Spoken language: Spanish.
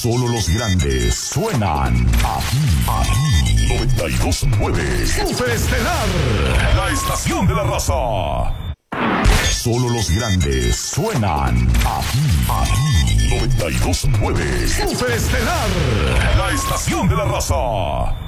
Solo los grandes suenan aquí. 92.9 Superestelar, la estación de la raza. Solo los grandes suenan aquí. 92.9 Superestelar, la estación de la raza.